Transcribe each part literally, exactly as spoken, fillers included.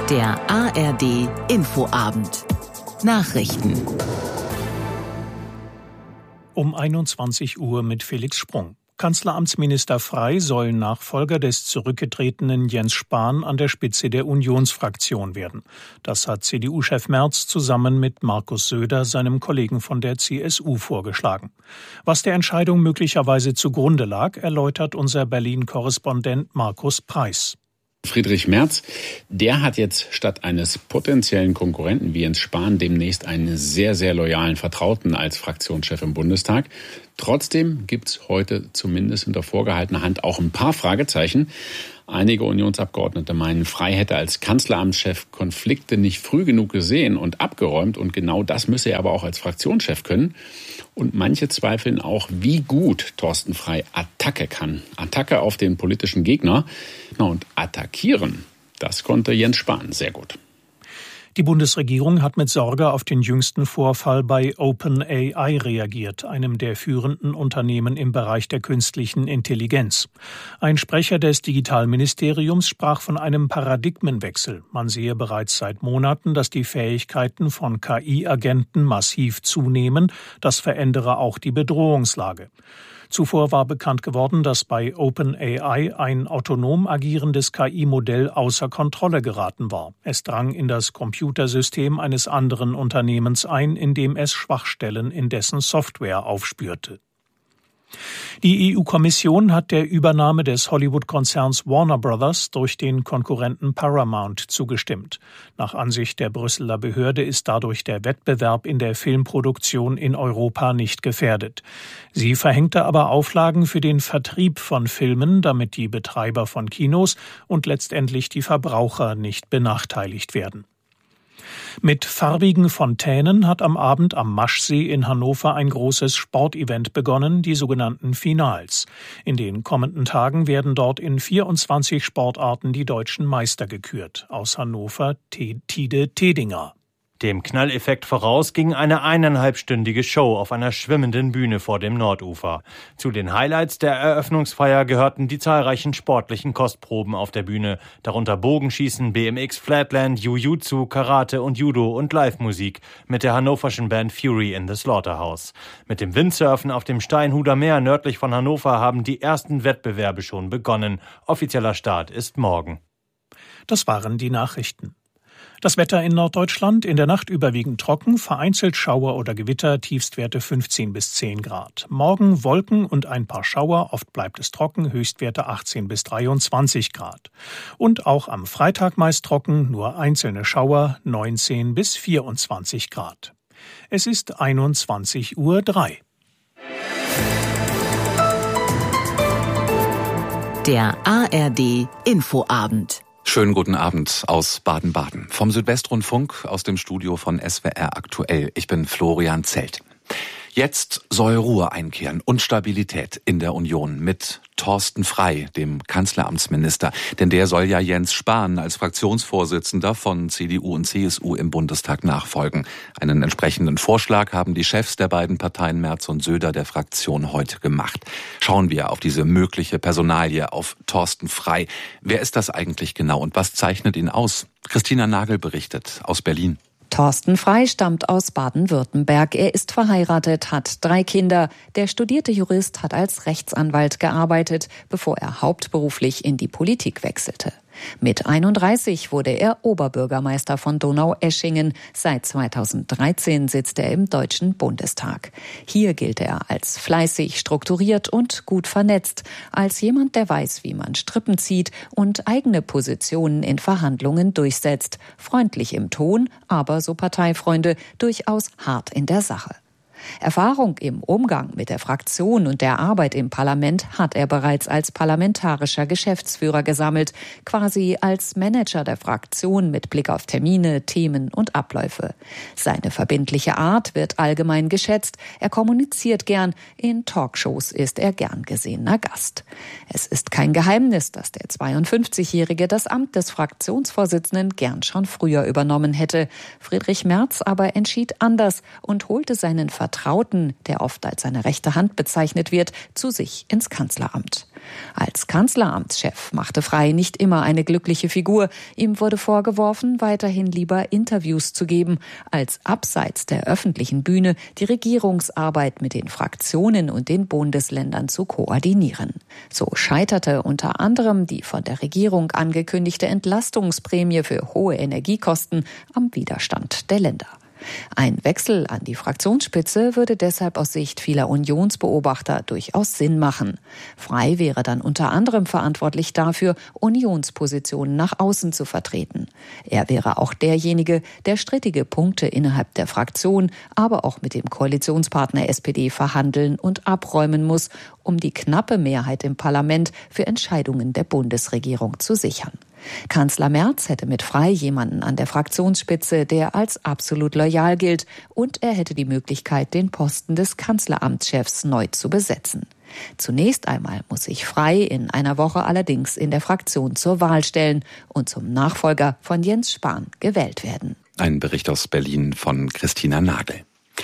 Der A R D Infoabend. Nachrichten. Um einundzwanzig Uhr mit Felix Sprung. Kanzleramtsminister Frey soll Nachfolger des zurückgetretenen Jens Spahn an der Spitze der Unionsfraktion werden. Das hat C D U-Chef Merz zusammen mit Markus Söder, seinem Kollegen von der C S U, vorgeschlagen. Was der Entscheidung möglicherweise zugrunde lag, erläutert unser Berlin-Korrespondent Markus Preis. Friedrich Merz, der hat jetzt statt eines potenziellen Konkurrenten wie Jens Spahn demnächst einen sehr, sehr loyalen Vertrauten als Fraktionschef im Bundestag. Trotzdem gibt es heute zumindest hinter vorgehaltener Hand auch ein paar Fragezeichen. Einige Unionsabgeordnete meinen, Frey hätte als Kanzleramtschef Konflikte nicht früh genug gesehen und abgeräumt. Und genau das müsse er aber auch als Fraktionschef können. Und manche zweifeln auch, wie gut Thorsten Frey Attacke kann. Attacke auf den politischen Gegner. Und attackieren, das konnte Jens Spahn sehr gut. Die Bundesregierung hat mit Sorge auf den jüngsten Vorfall bei OpenAI reagiert, einem der führenden Unternehmen im Bereich der künstlichen Intelligenz. Ein Sprecher des Digitalministeriums sprach von einem Paradigmenwechsel. Man sehe bereits seit Monaten, dass die Fähigkeiten von K I-Agenten massiv zunehmen. Das verändere auch die Bedrohungslage. Zuvor war bekannt geworden, dass bei OpenAI ein autonom agierendes K I-Modell außer Kontrolle geraten war. Es drang in das Computersystem eines anderen Unternehmens ein, in dem es Schwachstellen in dessen Software aufspürte. Die E U-Kommission hat der Übernahme des Hollywood-Konzerns Warner Brothers durch den Konkurrenten Paramount zugestimmt. Nach Ansicht der Brüsseler Behörde ist dadurch der Wettbewerb in der Filmproduktion in Europa nicht gefährdet. Sie verhängte aber Auflagen für den Vertrieb von Filmen, damit die Betreiber von Kinos und letztendlich die Verbraucher nicht benachteiligt werden. Mit farbigen Fontänen hat am Abend am Maschsee in Hannover ein großes Sportevent begonnen, die sogenannten Finals. In den kommenden Tagen werden dort in vierundzwanzig Sportarten die deutschen Meister gekürt. Aus Hannover Tide Tedinger. Dem Knalleffekt voraus ging eine eineinhalbstündige Show auf einer schwimmenden Bühne vor dem Nordufer. Zu den Highlights der Eröffnungsfeier gehörten die zahlreichen sportlichen Kostproben auf der Bühne, darunter Bogenschießen, B M X, Flatland, Jiu-Jitsu, Karate und Judo und Live-Musik mit der hannoverschen Band Fury in the Slaughterhouse. Mit dem Windsurfen auf dem Steinhuder Meer nördlich von Hannover haben die ersten Wettbewerbe schon begonnen. Offizieller Start ist morgen. Das waren die Nachrichten. Das Wetter in Norddeutschland, in der Nacht überwiegend trocken, vereinzelt Schauer oder Gewitter, Tiefstwerte fünfzehn bis zehn Grad. Morgen Wolken und ein paar Schauer, oft bleibt es trocken, Höchstwerte achtzehn bis dreiundzwanzig Grad. Und auch am Freitag meist trocken, nur einzelne Schauer, neunzehn bis vierundzwanzig Grad. Es ist einundzwanzig Uhr drei. Der A R D Infoabend. Schönen guten Abend aus Baden-Baden. Vom Südwestrundfunk aus dem Studio von S W R Aktuell. Ich bin Florian Zelt. Jetzt soll Ruhe einkehren und Stabilität in der Union mit Thorsten Frey, dem Kanzleramtsminister. Denn der soll ja Jens Spahn als Fraktionsvorsitzender von C D U und C S U im Bundestag nachfolgen. Einen entsprechenden Vorschlag haben die Chefs der beiden Parteien Merz und Söder der Fraktion heute gemacht. Schauen wir auf diese mögliche Personalie, auf Thorsten Frey. Wer ist das eigentlich genau und was zeichnet ihn aus? Christina Nagel berichtet aus Berlin. Thorsten Frey stammt aus Baden-Württemberg. Er ist verheiratet, hat drei Kinder. Der studierte Jurist hat als Rechtsanwalt gearbeitet, bevor er hauptberuflich in die Politik wechselte. Mit einunddreißig wurde er Oberbürgermeister von Donaueschingen. Seit zweitausenddreizehn sitzt er im Deutschen Bundestag. Hier gilt er als fleißig, strukturiert und gut vernetzt, als jemand, der weiß, wie man Strippen zieht und eigene Positionen in Verhandlungen durchsetzt. Freundlich im Ton, aber, so Parteifreunde, durchaus hart in der Sache. Erfahrung im Umgang mit der Fraktion und der Arbeit im Parlament hat er bereits als parlamentarischer Geschäftsführer gesammelt, quasi als Manager der Fraktion mit Blick auf Termine, Themen und Abläufe. Seine verbindliche Art wird allgemein geschätzt, er kommuniziert gern, in Talkshows ist er gern gesehener Gast. Es ist kein Geheimnis, dass der zweiundfünfzigjährige das Amt des Fraktionsvorsitzenden gern schon früher übernommen hätte. Friedrich Merz aber entschied anders und holte seinen Vertrag Vertrauten, der oft als seine rechte Hand bezeichnet wird, zu sich ins Kanzleramt. Als Kanzleramtschef machte Frey nicht immer eine glückliche Figur. Ihm wurde vorgeworfen, weiterhin lieber Interviews zu geben, als abseits der öffentlichen Bühne die Regierungsarbeit mit den Fraktionen und den Bundesländern zu koordinieren. So scheiterte unter anderem die von der Regierung angekündigte Entlastungsprämie für hohe Energiekosten am Widerstand der Länder. Ein Wechsel an die Fraktionsspitze würde deshalb aus Sicht vieler Unionsbeobachter durchaus Sinn machen. Frey wäre dann unter anderem verantwortlich dafür, Unionspositionen nach außen zu vertreten. Er wäre auch derjenige, der strittige Punkte innerhalb der Fraktion, aber auch mit dem Koalitionspartner S P D verhandeln und abräumen muss, um die knappe Mehrheit im Parlament für Entscheidungen der Bundesregierung zu sichern. Kanzler Merz hätte mit Frey jemanden an der Fraktionsspitze, der als absolut loyal gilt, und er hätte die Möglichkeit, den Posten des Kanzleramtschefs neu zu besetzen. Zunächst einmal muss sich Frey in einer Woche allerdings in der Fraktion zur Wahl stellen und zum Nachfolger von Jens Spahn gewählt werden. Ein Bericht aus Berlin von Christina Nagel.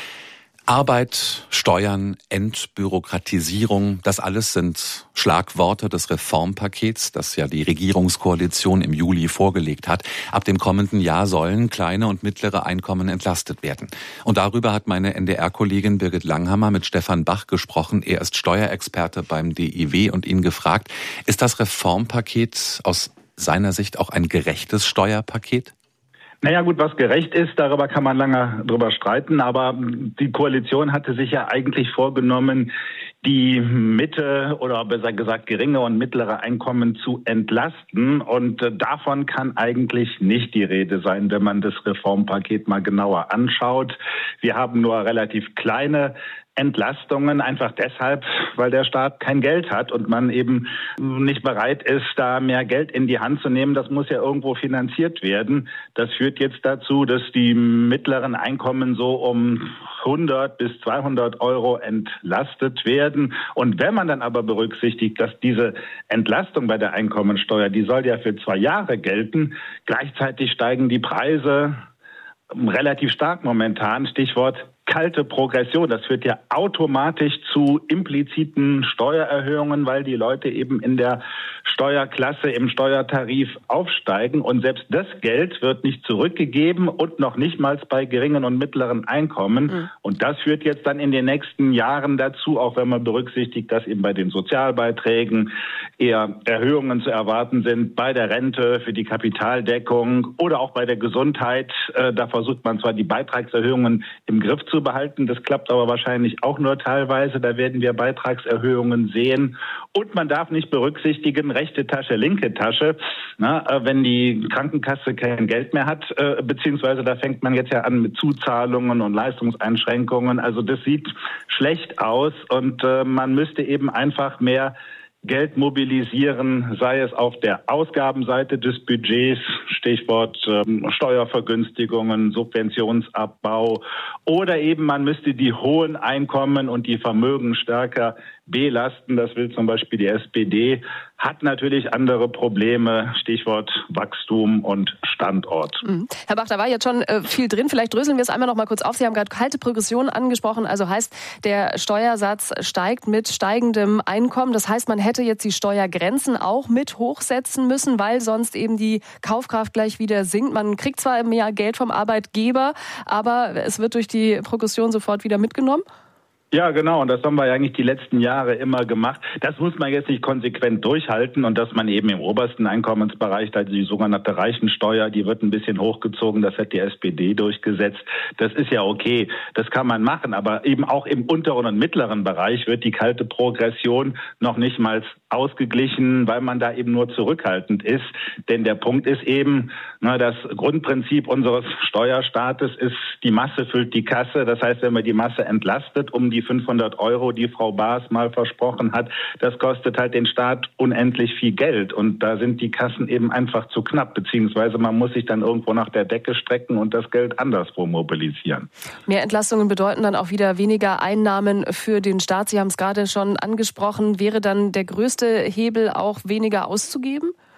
Arbeit, Steuern, Entbürokratisierung, das alles sind Schlagworte des Reformpakets, das ja die Regierungskoalition im Juli vorgelegt hat. Ab dem kommenden Jahr sollen kleine und mittlere Einkommen entlastet werden. Und darüber hat meine N D R-Kollegin Birgit Langhammer mit Stefan Bach gesprochen. Er ist Steuerexperte beim D I W und ihn gefragt, ist das Reformpaket aus seiner Sicht auch ein gerechtes Steuerpaket? Naja gut, was gerecht ist, darüber kann man lange drüber streiten, aber die Koalition hatte sich ja eigentlich vorgenommen, die Mitte oder besser gesagt geringe und mittlere Einkommen zu entlasten, und davon kann eigentlich nicht die Rede sein, wenn man das Reformpaket mal genauer anschaut. Wir haben nur relativ kleine Entlastungen, einfach deshalb, weil der Staat kein Geld hat und man eben nicht bereit ist, da mehr Geld in die Hand zu nehmen. Das muss ja irgendwo finanziert werden. Das führt jetzt dazu, dass die mittleren Einkommen so um hundert bis zweihundert Euro entlastet werden. Und wenn man dann aber berücksichtigt, dass diese Entlastung bei der Einkommensteuer, die soll ja für zwei Jahre gelten, gleichzeitig steigen die Preise relativ stark momentan. Stichwort kalte Progression. Das führt ja automatisch zu impliziten Steuererhöhungen, weil die Leute eben in der Steuerklasse, im Steuertarif aufsteigen. Und selbst das Geld wird nicht zurückgegeben und noch nicht mal bei geringen und mittleren Einkommen. Mhm. Und das führt jetzt dann in den nächsten Jahren dazu, auch wenn man berücksichtigt, dass eben bei den Sozialbeiträgen eher Erhöhungen zu erwarten sind, bei der Rente, für die Kapitaldeckung oder auch bei der Gesundheit. Äh, da versucht man zwar die Beitragserhöhungen im Griff zu behalten. Das klappt aber wahrscheinlich auch nur teilweise. Da werden wir Beitragserhöhungen sehen. Und man darf nicht berücksichtigen, rechte Tasche, linke Tasche. Na, wenn die Krankenkasse kein Geld mehr hat, äh, beziehungsweise da fängt man jetzt ja an mit Zuzahlungen und Leistungseinschränkungen. Also das sieht schlecht aus und äh, man müsste eben einfach mehr Geld mobilisieren, sei es auf der Ausgabenseite des Budgets, Stichwort ähm, Steuervergünstigungen, Subventionsabbau, oder eben man müsste die hohen Einkommen und die Vermögen stärker belasten. Das will zum Beispiel die S P D, hat natürlich andere Probleme, Stichwort Wachstum und Standort. Mhm. Herr Bach, da war jetzt schon äh, viel drin. Vielleicht dröseln wir es einmal noch mal kurz auf. Sie haben gerade kalte Progression angesprochen. Also heißt, der Steuersatz steigt mit steigendem Einkommen. Das heißt, man hätte jetzt die Steuergrenzen auch mit hochsetzen müssen, weil sonst eben die Kaufkraft gleich wieder sinkt. Man kriegt zwar mehr Geld vom Arbeitgeber, aber es wird durch die Progression sofort wieder mitgenommen. Ja, genau. Und das haben wir ja eigentlich die letzten Jahre immer gemacht. Das muss man jetzt nicht konsequent durchhalten. Und dass man eben im obersten Einkommensbereich, da die sogenannte Reichensteuer, die wird ein bisschen hochgezogen. Das hat die S P D durchgesetzt. Das ist ja okay. Das kann man machen. Aber eben auch im unteren und mittleren Bereich wird die kalte Progression noch nicht mal ausgeglichen, weil man da eben nur zurückhaltend ist. Denn der Punkt ist eben, na, das Grundprinzip unseres Steuerstaates ist, die Masse füllt die Kasse. Das heißt, wenn man die Masse entlastet, um die fünfhundert Euro, die Frau Baas mal versprochen hat, das kostet halt den Staat unendlich viel Geld. Und da sind die Kassen eben einfach zu knapp, beziehungsweise man muss sich dann irgendwo nach der Decke strecken und das Geld anderswo mobilisieren. Mehr Entlastungen bedeuten dann auch wieder weniger Einnahmen für den Staat. Sie haben es gerade schon angesprochen. Wäre dann der größte Hebel auch weniger auszugeben?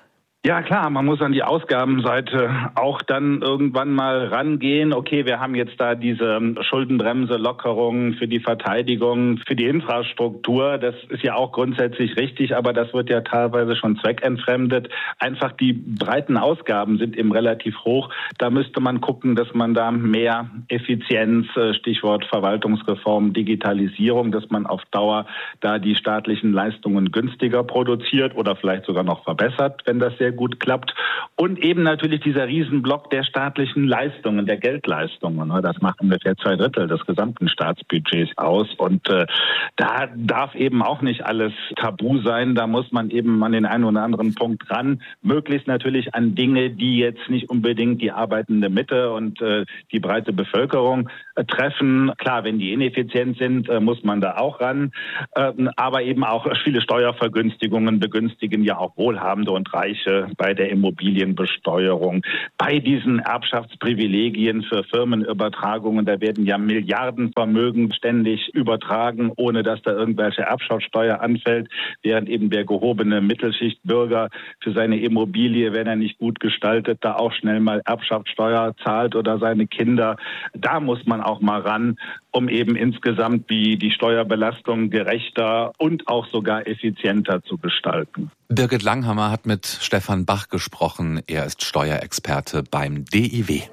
Ja klar, man muss an die Ausgabenseite auch dann irgendwann mal rangehen. Okay, wir haben jetzt da diese Schuldenbremse, Lockerung für die Verteidigung, für die Infrastruktur. Das ist ja auch grundsätzlich richtig, aber das wird ja teilweise schon zweckentfremdet. Einfach die breiten Ausgaben sind eben relativ hoch. Da müsste man gucken, dass man da mehr Effizienz, Stichwort Verwaltungsreform, Digitalisierung, dass man auf Dauer da die staatlichen Leistungen günstiger produziert oder vielleicht sogar noch verbessert, wenn das sehr gut klappt. Und eben natürlich dieser Riesenblock der staatlichen Leistungen, der Geldleistungen. Das macht ungefähr zwei Drittel des gesamten Staatsbudgets aus. Und äh, da darf eben auch nicht alles tabu sein. Da muss man eben an den einen oder anderen Punkt ran. Möglichst natürlich an Dinge, die jetzt nicht unbedingt die arbeitende Mitte und äh, die breite Bevölkerung äh, treffen. Klar, wenn die ineffizient sind, äh, muss man da auch ran. Äh, aber eben auch viele Steuervergünstigungen begünstigen ja auch Wohlhabende und Reiche bei der Immobilienbesteuerung, bei diesen Erbschaftsprivilegien für Firmenübertragungen. Da werden ja Milliardenvermögen ständig übertragen, ohne dass da irgendwelche Erbschaftssteuer anfällt, während eben der gehobene Mittelschichtbürger für seine Immobilie, wenn er nicht gut gestaltet, da auch schnell mal Erbschaftssteuer zahlt oder seine Kinder. Da muss man auch mal ran, um eben insgesamt die, die Steuerbelastung gerechter und auch sogar effizienter zu gestalten. Birgit Langhammer hat mit Stefan Bach gesprochen. Er ist Steuerexperte beim D I W.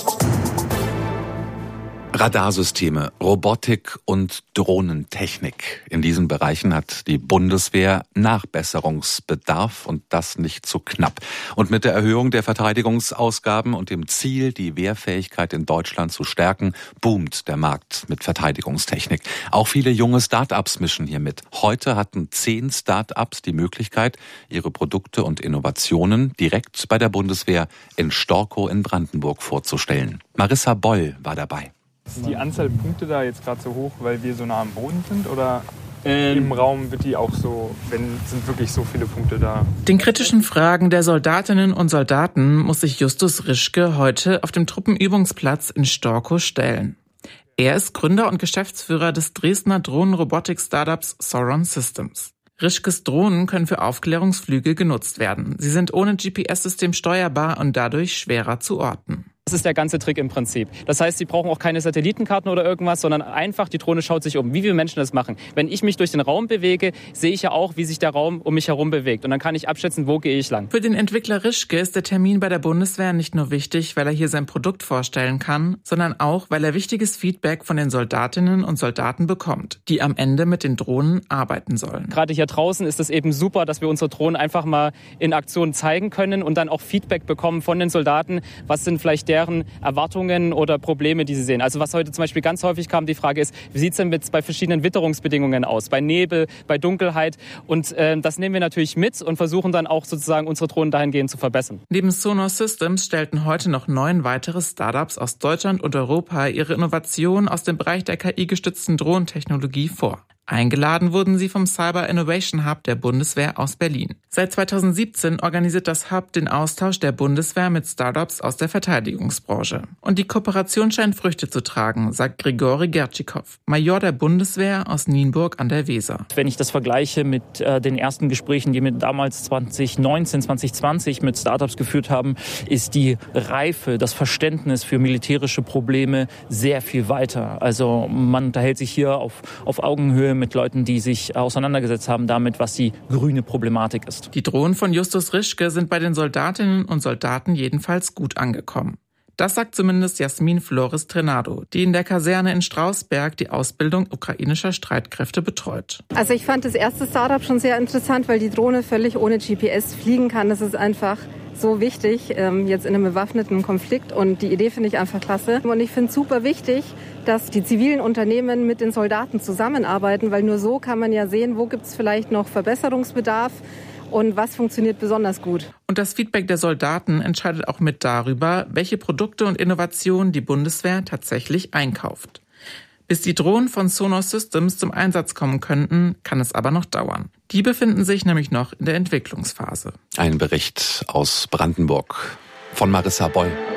Radarsysteme, Robotik und Drohnentechnik. In diesen Bereichen hat die Bundeswehr Nachbesserungsbedarf und das nicht zu knapp. Und mit der Erhöhung der Verteidigungsausgaben und dem Ziel, die Wehrfähigkeit in Deutschland zu stärken, boomt der Markt mit Verteidigungstechnik. Auch viele junge Start-ups mischen hier mit. Heute hatten zehn Start-ups die Möglichkeit, ihre Produkte und Innovationen direkt bei der Bundeswehr in Storkow in Brandenburg vorzustellen. Marissa Boll war dabei. Ist die Anzahl Punkte da jetzt gerade so hoch, weil wir so nah am Boden sind? Oder ähm, im Raum wird die auch so, wenn sind wirklich so viele Punkte da? Den kritischen Fragen der Soldatinnen und Soldaten muss sich Justus Rischke heute auf dem Truppenübungsplatz in Storkow stellen. Er ist Gründer und Geschäftsführer des Dresdner Drohnenrobotik-Startups Sauron Systems. Rischkes Drohnen können für Aufklärungsflüge genutzt werden. Sie sind ohne G P S-System steuerbar und dadurch schwerer zu orten. Das ist der ganze Trick im Prinzip. Das heißt, Sie brauchen auch keine Satellitenkarten oder irgendwas, sondern einfach die Drohne schaut sich um, wie viele Menschen das machen. Wenn ich mich durch den Raum bewege, sehe ich ja auch, wie sich der Raum um mich herum bewegt. Und dann kann ich abschätzen, wo gehe ich lang. Für den Entwickler Rischke ist der Termin bei der Bundeswehr nicht nur wichtig, weil er hier sein Produkt vorstellen kann, sondern auch, weil er wichtiges Feedback von den Soldatinnen und Soldaten bekommt, die am Ende mit den Drohnen arbeiten sollen. Gerade hier draußen ist es eben super, dass wir unsere Drohnen einfach mal in Aktion zeigen können und dann auch Feedback bekommen von den Soldaten. Was sind vielleicht deren Erwartungen oder Probleme, die sie sehen? Also was heute zum Beispiel ganz häufig kam, die Frage ist, wie sieht es denn jetzt bei verschiedenen Witterungsbedingungen aus? Bei Nebel, bei Dunkelheit? Und äh, das nehmen wir natürlich mit und versuchen dann auch sozusagen unsere Drohnen dahingehend zu verbessern. Neben Sauron Systems stellten heute noch neun weitere Startups aus Deutschland und Europa ihre Innovationen aus dem Bereich der K I-gestützten Drohnentechnologie vor. Eingeladen wurden sie vom Cyber Innovation Hub der Bundeswehr aus Berlin. Seit zweitausendsiebzehn organisiert das Hub den Austausch der Bundeswehr mit Startups aus der Verteidigungsbranche. Und die Kooperation scheint Früchte zu tragen, sagt Grigori Gertschikow, Major der Bundeswehr aus Nienburg an der Weser. Wenn ich das vergleiche mit äh, den ersten Gesprächen, die wir damals zwanzig neunzehn, zwanzig zwanzig mit Startups geführt haben, ist die Reife, das Verständnis für militärische Probleme sehr viel weiter. Also man unterhält sich hier auf, auf Augenhöhe mit Leuten, die sich auseinandergesetzt haben damit, was die grüne Problematik ist. Die Drohnen von Justus Rischke sind bei den Soldatinnen und Soldaten jedenfalls gut angekommen. Das sagt zumindest Jasmin Flores Trenado, die in der Kaserne in Strausberg die Ausbildung ukrainischer Streitkräfte betreut. Also ich fand das erste Startup schon sehr interessant, weil die Drohne völlig ohne G P S fliegen kann. Das ist einfach so wichtig, jetzt in einem bewaffneten Konflikt. Und die Idee finde ich einfach klasse. Und ich finde es super wichtig, dass die zivilen Unternehmen mit den Soldaten zusammenarbeiten, weil nur so kann man ja sehen, wo gibt es vielleicht noch Verbesserungsbedarf und was funktioniert besonders gut. Und das Feedback der Soldaten entscheidet auch mit darüber, welche Produkte und Innovationen die Bundeswehr tatsächlich einkauft. Bis die Drohnen von Sauron Systems zum Einsatz kommen könnten, kann es aber noch dauern. Die befinden sich nämlich noch in der Entwicklungsphase. Ein Bericht aus Brandenburg von Marissa Boll.